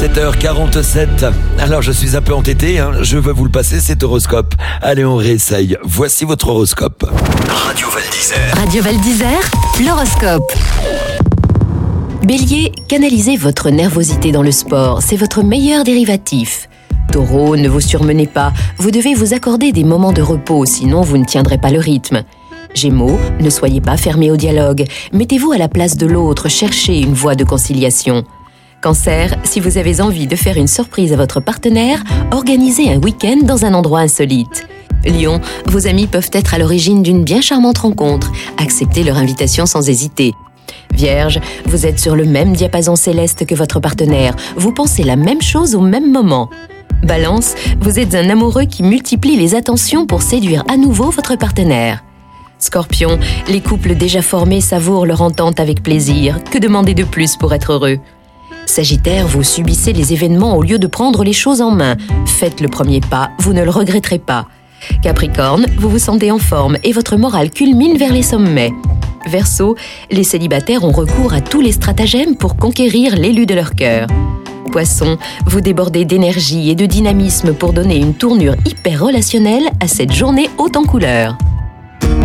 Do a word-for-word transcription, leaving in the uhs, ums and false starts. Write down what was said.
sept heures quarante-sept. Alors je suis un peu entêté, hein. Je veux vous le passer cet horoscope. Allez, on réessaye. Voici votre horoscope. Radio Val d'Isère. Radio Val d'Isère, l'horoscope. Bélier, canalisez votre nervosité dans le sport, c'est votre meilleur dérivatif. Taureau, ne vous surmenez pas, vous devez vous accorder des moments de repos, sinon vous ne tiendrez pas le rythme. Gémeaux, ne soyez pas fermés au dialogue, mettez-vous à la place de l'autre, cherchez une voie de conciliation. Cancer, si vous avez envie de faire une surprise à votre partenaire, organisez un week-end dans un endroit insolite. Lion, vos amis peuvent être à l'origine d'une bien charmante rencontre, acceptez leur invitation sans hésiter. Vierge, vous êtes sur le même diapason céleste que votre partenaire, vous pensez la même chose au même moment. Balance, vous êtes un amoureux qui multiplie les attentions pour séduire à nouveau votre partenaire. Scorpion, les couples déjà formés savourent leur entente avec plaisir. Que demander de plus pour être heureux ? Sagittaire, vous subissez les événements au lieu de prendre les choses en main. Faites le premier pas, vous ne le regretterez pas. Capricorne, vous vous sentez en forme et votre morale culmine vers les sommets. Verseau, les célibataires ont recours à tous les stratagèmes pour conquérir l'élu de leur cœur. Poisson, vous débordez d'énergie et de dynamisme pour donner une tournure hyper relationnelle à cette journée haute en couleurs.